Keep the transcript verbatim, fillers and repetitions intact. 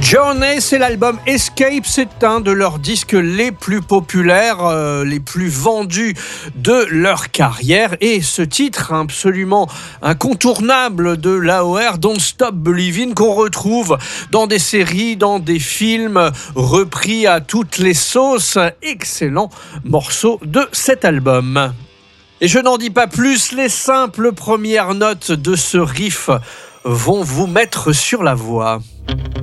Journey, c'est l'album Escape, c'est un de leurs disques les plus populaires, euh, les plus vendus de leur carrière. Et ce titre absolument incontournable de l'A O R, Don't Stop Believin', qu'on retrouve dans des séries, dans des films, repris à toutes les sauces. Excellent morceau de cet album. Et je n'en dis pas plus, les simples premières notes de ce riff vont vous mettre sur la voie.